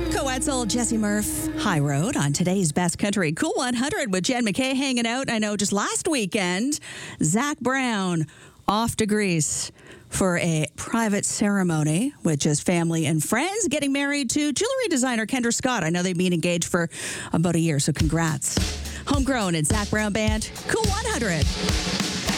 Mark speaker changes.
Speaker 1: Coetzel, Jesse Murph, High Road on today's Best Country Cool 100 with Jen McKay hanging out. I know just last weekend, Zach Brown off to Greece for a private ceremony with just family and friends, getting married to jewelry designer Kendra Scott. I know they've been engaged for about a year, so congrats. Homegrown and Zach Brown Band, Cool 100.